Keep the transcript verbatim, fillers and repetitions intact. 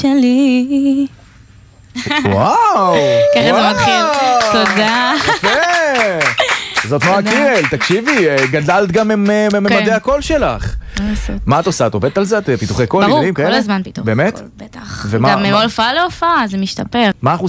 שלי. וואו! ככה זה מתחיל. תודה. זאת נועה קירל, תקשיבי, גדלת גם מממדי הקול שלך. מה את עושה? את עובדת על זה? את פיתוחי קול? ברור, כל הזמן פיתוח. באמת? בטח. גם ממולפה להופעה, זה משתפר. מה